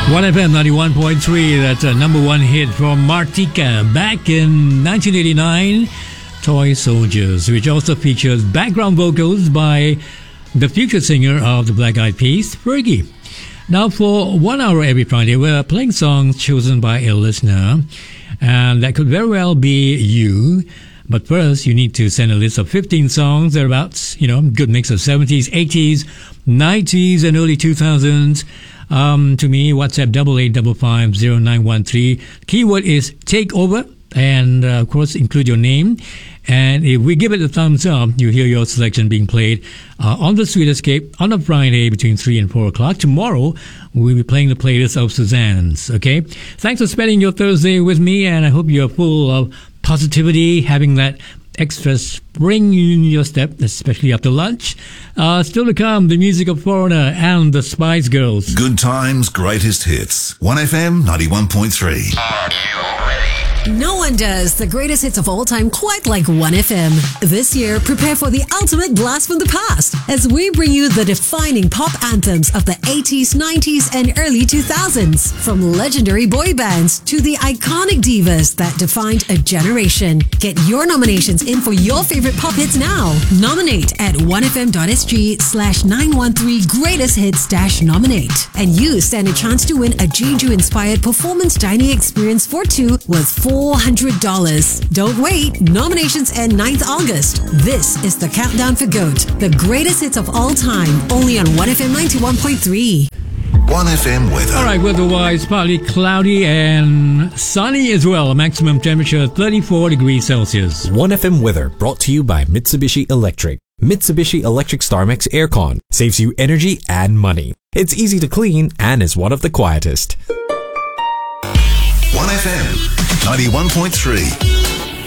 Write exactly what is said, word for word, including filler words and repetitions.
one F M ninety-one point three, that's a number one hit from Martika back in nineteen eighty-nine, Toy Soldiers, which also features background vocals by the future singer of the Black Eyed Peas, Fergie. Now, for one hour every Friday, we're playing songs chosen by a listener, and that could very well be you. But first, you need to send a list of fifteen songs thereabouts, you know, good mix of seventies, eighties, nineties, and early two thousands. Um, to me, WhatsApp double eight double five zero nine one three. Keyword is takeover, and uh, of course, include your name. And if we give it a thumbs up, you hear your selection being played uh, on the Sweet Escape on a Friday between three and four o'clock. Tomorrow, we'll be playing the playlist of Suzanne's. Okay, thanks for spending your Thursday with me, and I hope you're full of positivity, having that extra spring in your step, especially after lunch. Uh, still to come, the music of Foreigner and the Spice Girls. Good times, greatest hits. one F M ninety-one point three. Are you ready? No one does the greatest hits of all time quite like one F M. This year, prepare for the ultimate blast from the past as we bring you the defining pop anthems of the eighties, nineties, and early two thousands. From legendary boy bands to the iconic divas that defined a generation. Get your nominations in for your favorite pop hits now. Nominate at one F M dot S G slash nine one three greatest hits dash nominate. And you stand a chance to win a Jeju-inspired performance dining experience for two worth four hundred dollars. Don't wait. Nominations end ninth of August. This is the countdown for GOAT, the greatest hits of all time, only on one F M ninety-one point three. one F M weather. All right, weather-wise, partly cloudy and sunny as well. Maximum temperature thirty-four degrees Celsius. one F M weather brought to you by Mitsubishi Electric. Mitsubishi Electric StarMax Aircon saves you energy and money. It's easy to clean and is one of the quietest. one F M ninety-one point three.